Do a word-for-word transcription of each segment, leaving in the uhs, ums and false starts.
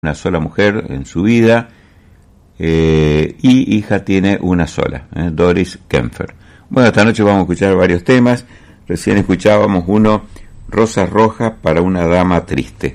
una sola mujer en su vida, eh, y hija tiene una sola, eh, Doris Kempfer. Bueno, esta noche vamos a escuchar varios temas. Recién escuchábamos uno, Rosas Rojas para una dama triste.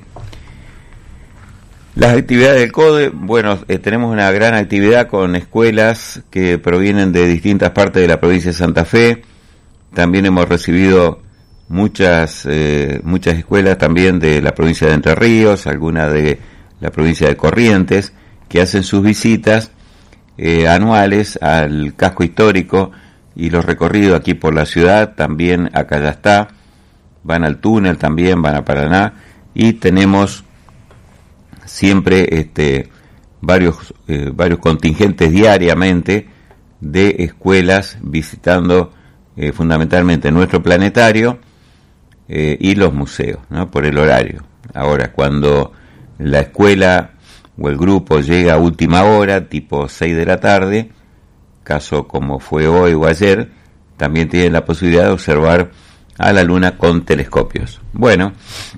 Las actividades del CODE, bueno, eh, tenemos una gran actividad con escuelas que provienen de distintas partes de la provincia de Santa Fe. También hemos recibido muchas eh, muchas escuelas también de la provincia de Entre Ríos, algunas de la provincia de Corrientes, que hacen sus visitas eh, anuales al casco histórico y los recorridos aquí por la ciudad. También acá ya está, van al túnel también, van a Paraná, y tenemos siempre este varios eh, varios contingentes diariamente de escuelas visitando eh, fundamentalmente nuestro planetario eh, y los museos, ¿no? Por el horario. Ahora, cuando la escuela o el grupo llega a última hora, tipo seis de la tarde, caso como fue hoy o ayer, también tienen la posibilidad de observar a la luna con telescopios. Bueno,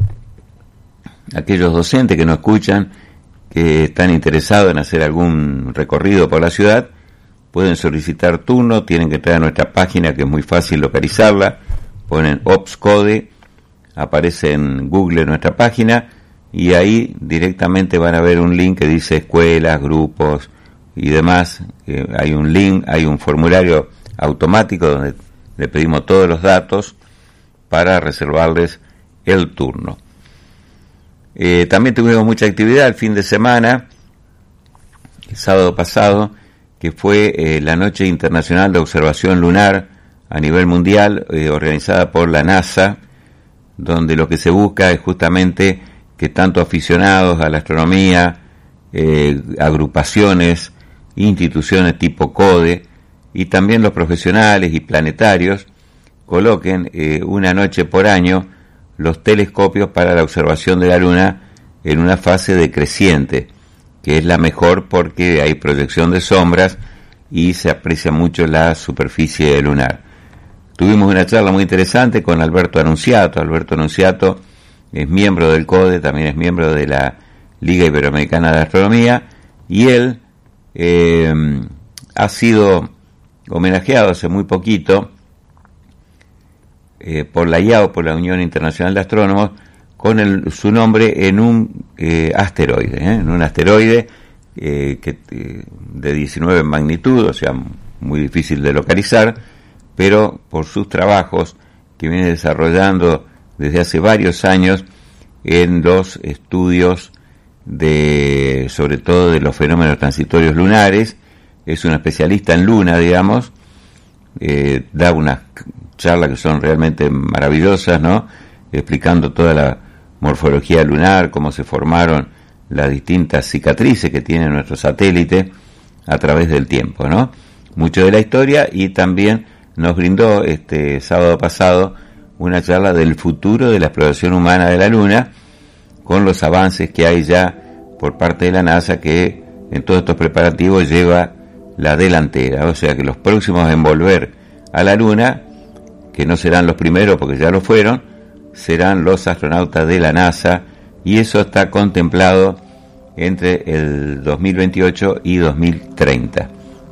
aquellos docentes que nos escuchan, que están interesados en hacer algún recorrido por la ciudad, pueden solicitar turno, tienen que entrar a nuestra página, que es muy fácil localizarla, ponen OPSCODE, aparece en Google nuestra página, y ahí directamente van a ver un link que dice escuelas, grupos y demás. Eh, hay un link, hay un formulario automático donde le pedimos todos los datos para reservarles el turno. Eh, también tuvimos mucha actividad el fin de semana, el sábado pasado, que fue eh, la Noche Internacional de Observación Lunar a nivel mundial, eh, organizada por la NASA, donde lo que se busca es justamente que tanto aficionados a la astronomía, eh, agrupaciones, instituciones tipo CODE, y también los profesionales y planetarios coloquen eh, una noche por año los telescopios para la observación de la Luna en una fase decreciente, que es la mejor porque hay proyección de sombras y se aprecia mucho la superficie lunar. Tuvimos una charla muy interesante con Alberto Annunziato. Alberto Annunziato es miembro del CODE, también es miembro de la Liga Iberoamericana de Astronomía, y él eh, ha sido homenajeado hace muy poquito eh, por la I A O, por la Unión Internacional de Astrónomos, con el, su nombre en un eh, asteroide, ¿eh? en un asteroide eh, que, eh, de diecinueve en magnitud, o sea, muy difícil de localizar, pero por sus trabajos que viene desarrollando desde hace varios años en los estudios de, sobre todo de los fenómenos transitorios lunares. Es un especialista en luna, digamos, eh, da unas charlas que son realmente maravillosas, ¿no? Explicando toda la morfología lunar, cómo se formaron las distintas cicatrices que tiene nuestro satélite a través del tiempo, ¿no? Mucho de la historia, y también nos brindó este sábado pasado una charla del futuro de la exploración humana de la Luna, con los avances que hay ya por parte de la NASA, que en todos estos preparativos lleva la delantera. O sea que los próximos en volver a la Luna, que no serán los primeros porque ya lo fueron, serán los astronautas de la NASA, y eso está contemplado entre el dos mil veintiocho y dos mil treinta.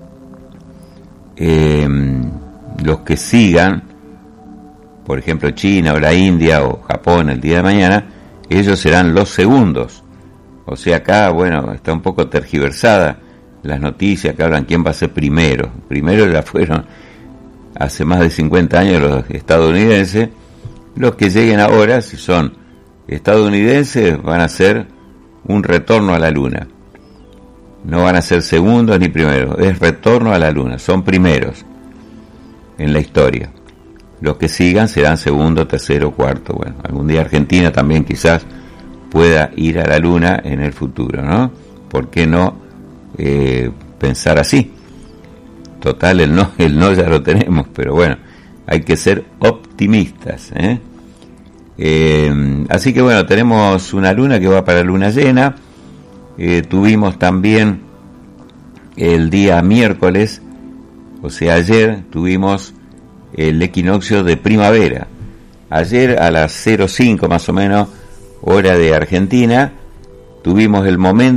Eh, los que sigan, por ejemplo China o la India o Japón el día de mañana, ellos serán los segundos. O sea, acá, bueno, está un poco tergiversada las noticias que hablan quién va a ser primero. Primero ya fueron hace más de cincuenta años los estadounidenses. Los que lleguen ahora, si son estadounidenses, van a ser un retorno a la Luna. No van a ser segundos ni primeros, es retorno a la Luna, son primeros en la historia. Los que sigan serán segundo, tercero, cuarto. Bueno, algún día Argentina también quizás pueda ir a la Luna en el futuro, ¿no? ¿Por qué no eh, pensar así? Total, el no, el no ya lo tenemos, pero bueno, hay que ser optimistas, ¿eh? Eh, así que bueno, tenemos una luna que va para luna llena. Eh, tuvimos también el día miércoles, o sea ayer, tuvimos el equinoccio de primavera. Ayer a las cero cinco más o menos, hora de Argentina, tuvimos el momento